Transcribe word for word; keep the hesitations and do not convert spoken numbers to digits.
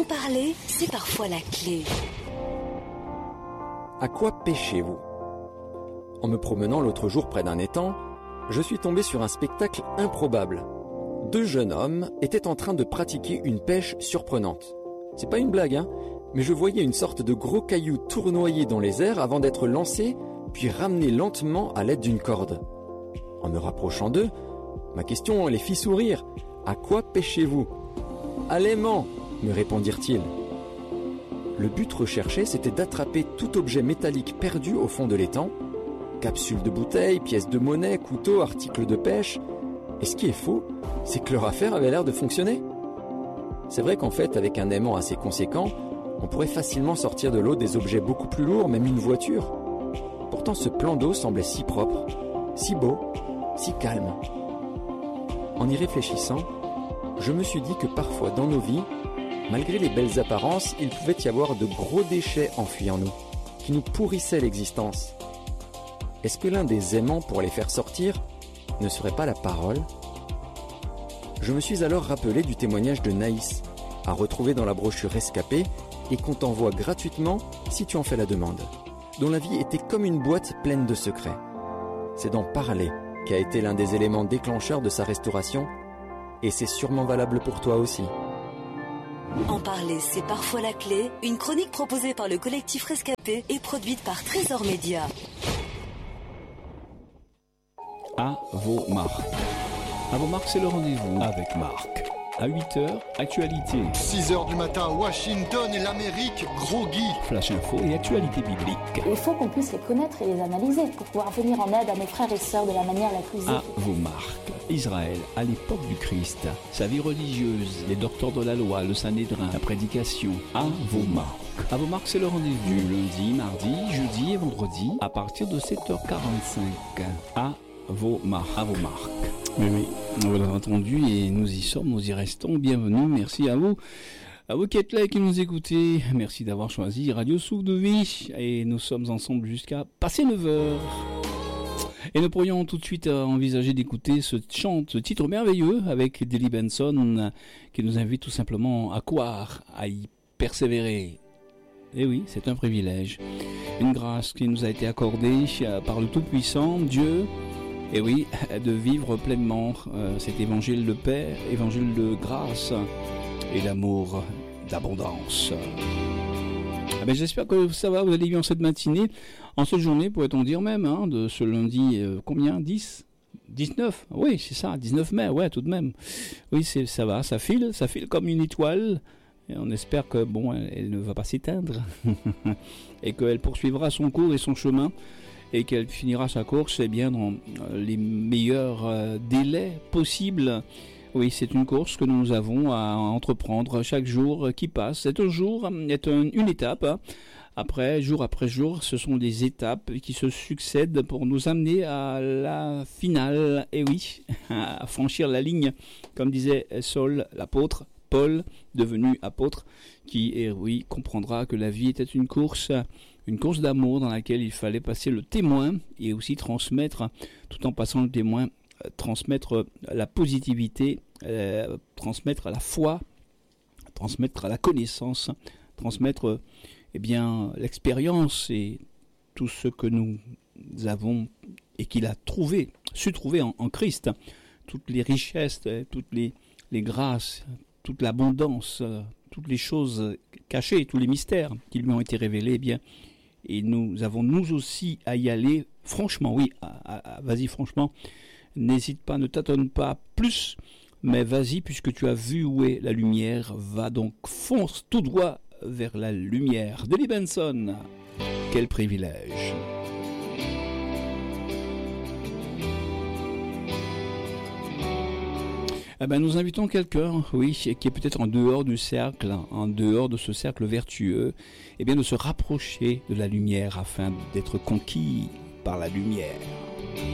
En parler, c'est parfois la clé. À quoi pêchez-vous ? En me promenant l'autre jour près d'un étang, je suis tombé sur un spectacle improbable. Deux jeunes hommes étaient en train de pratiquer une pêche surprenante. C'est pas une blague, hein, mais je voyais une sorte de gros caillou tournoyer dans les airs avant d'être lancé, puis ramené lentement à l'aide d'une corde. En me rapprochant d'eux, ma question les fit sourire. « À quoi pêchez-vous ?»« À l'aimant » me répondirent-ils. Le but recherché, c'était d'attraper tout objet métallique perdu au fond de l'étang, capsules de bouteilles, pièces de monnaie, couteaux, articles de pêche. Et ce qui est faux, c'est que leur affaire avait l'air de fonctionner. C'est vrai qu'en fait, avec un aimant assez conséquent, on pourrait facilement sortir de l'eau des objets beaucoup plus lourds, même une voiture. Pourtant, ce plan d'eau semblait si propre, si beau, si calme. En y réfléchissant, je me suis dit que parfois dans nos vies, malgré les belles apparences, il pouvait y avoir de gros déchets enfuis en nous, qui nous pourrissaient l'existence. Est-ce que l'un des aimants pour les faire sortir ne serait pas la parole ? Je me suis alors rappelé du témoignage de Naïs, à retrouver dans la brochure Rescapé et qu'on t'envoie gratuitement si tu en fais la demande, dont la vie était comme une boîte pleine de secrets. C'est d'en parler qu'a été l'un des éléments déclencheurs de sa restauration, et c'est sûrement valable pour toi aussi. En parler, c'est parfois la clé. Une chronique proposée par le collectif Rescapé et produite par Trésor Média. À vos marques. À vos marques, c'est le rendez-vous avec Marc. À huit heures, actualité. six heures du matin, Washington et l'Amérique, gros Guy. Flash info et actualité biblique. Il faut qu'on puisse les connaître et les analyser pour pouvoir venir en aide à nos frères et sœurs de la manière la plus à vos marques. Israël, à l'époque du Christ, sa vie religieuse, les docteurs de la loi, le Sanhédrin, la prédication. À vos marques. À vos marques, c'est le rendez-vous du lundi, mardi, jeudi et vendredi à partir de sept heures quarante-cinq. À vos marques. À vos marques. Oui, oui, vous l'avez entendu et nous y sommes, nous y restons. Bienvenue, merci à vous. À vous qui êtes là et qui nous écoutez, merci d'avoir choisi Radio Souffle de Vie et nous sommes ensemble jusqu'à passer neuf heures. Et nous pourrions tout de suite envisager d'écouter ce chant, ce titre merveilleux avec Dilly Benson qui nous invite tout simplement à croire, à y persévérer. Et oui, c'est un privilège, une grâce qui nous a été accordée par le Tout-Puissant, Dieu. Et oui, de vivre pleinement euh, cet évangile de paix, évangile de grâce et d'amour, d'abondance. Ah ben j'espère que ça va, vous allez bien cette matinée, en cette journée, pourrait-on dire même, hein, de ce lundi, euh, combien, dix, dix-neuf, oui, c'est ça, dix-neuf mai, ouais, tout de même. Oui, c'est, ça va, ça file, ça file comme une étoile, et on espère que, bon, elle, elle ne va pas s'éteindre, et qu'elle poursuivra son cours et son chemin, et qu'elle finira sa course eh bien, dans les meilleurs euh, délais possibles. Oui, c'est une course que nous avons à entreprendre chaque jour qui passe. C'est un jour, est un, une étape. Hein. Après, jour après jour, ce sont des étapes qui se succèdent pour nous amener à la finale. Et oui, à franchir la ligne, comme disait Saul, l'apôtre, Paul, devenu apôtre, qui, eh oui, comprendra que la vie était une course, une course d'amour dans laquelle il fallait passer le témoin et aussi transmettre, tout en passant le témoin, euh, transmettre la positivité, euh, transmettre la foi, transmettre la connaissance, transmettre eh bien l'expérience et tout ce que nous avons et qu'il a trouvé, su trouver en, en Christ, toutes les richesses, toutes les, les grâces, toute l'abondance, toutes les choses cachées, tous les mystères qui lui ont été révélés, eh bien, et nous avons nous aussi à y aller, franchement, oui, à, à, à, vas-y franchement, n'hésite pas, ne tâtonne pas plus, mais vas-y, puisque tu as vu où est la lumière, va donc, fonce tout droit vers la lumière. Dilly Benson, quel privilège. Eh ben, nous invitons quelqu'un, oui, qui est peut-être en dehors du cercle, en dehors de ce cercle vertueux, eh bien, de se rapprocher de la lumière afin d'être conquis par la lumière.